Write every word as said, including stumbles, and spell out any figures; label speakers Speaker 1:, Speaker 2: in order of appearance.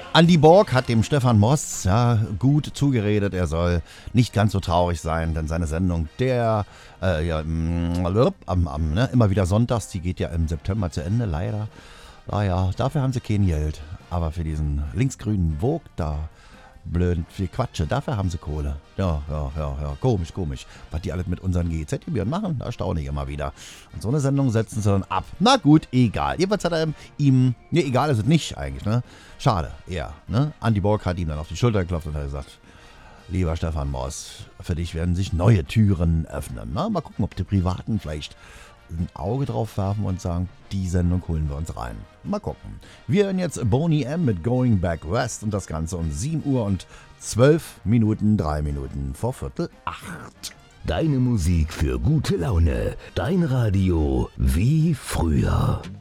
Speaker 1: Andy Borg hat dem Stefan Moss ja, gut zugeredet, er soll nicht ganz so traurig sein, denn seine Sendung, der äh, ja, mh, am, am, ne, immer wieder sonntags, die geht ja im September zu Ende, leider. Naja, dafür haben sie kein Geld. Aber für diesen linksgrünen Vogue da, blöd, viel Quatsche, dafür haben sie Kohle. Ja, ja, ja, ja, komisch, komisch. Was die alles mit unseren G Z-Gebühren machen, erstaune ich immer wieder. Und so eine Sendung setzen sie dann ab. Na gut, egal. Jedenfalls hat er ihm, ne, egal ist es nicht eigentlich, ne? Schade, eher, ne? Andy Borg hat ihm dann auf die Schulter geklopft und hat gesagt, lieber Stefan Moss, für dich werden sich neue Türen öffnen. Na, mal gucken, ob die Privaten vielleicht ein Auge drauf werfen und sagen, die Sendung holen wir uns rein. Mal gucken. Wir hören jetzt Boney M. mit Going Back West und das Ganze um sieben Uhr und zwölf Minuten, drei Minuten vor Viertel acht.
Speaker 2: Deine Musik für gute Laune. Dein Radio wie früher.